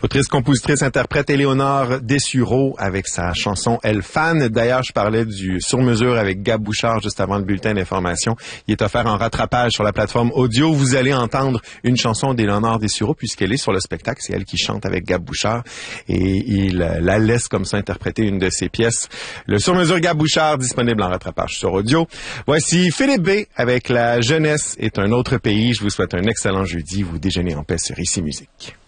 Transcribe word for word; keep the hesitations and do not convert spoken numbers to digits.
Autrice, compositrice, interprète Éléonore Dessureau avec sa chanson Elle Fan. D'ailleurs, je parlais du sur-mesure avec Gab Bouchard juste avant le bulletin d'information. Il est offert en rattrapage sur la plateforme audio. Vous allez entendre une chanson d'Éléonore Dessureau puisqu'elle est sur le spectacle. C'est elle qui chante avec Gab Bouchard et il la laisse comme ça interpréter une de ses pièces. Le sur-mesure Gab Bouchard disponible en rattrapage sur audio. Voici Philippe B avec La jeunesse est un autre pays. Je vous souhaite un excellent jeudi. Vous déjeunez en paix sur Ici Musique.